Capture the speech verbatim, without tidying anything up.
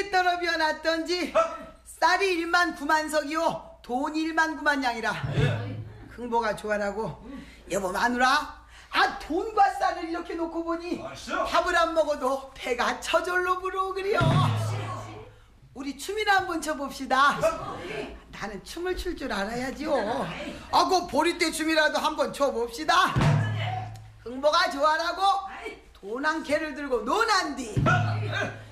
어떻게 떨어비어놨던지 쌀이 일만 구만석이요 돈 일만 구만 양이라. 흥보가 좋아라고. 여보 마누라, 아 돈과 쌀을 이렇게 놓고 보니 밥을 안 먹어도 배가 저절로 부르그려. 우리 춤이나 한번 춰봅시다. 나는 춤을 출 줄 알아야지요. 아, 그 보리떼 춤이라도 한번 춰봅시다. 흥보가 좋아라고 돈 한 개를 들고 노난디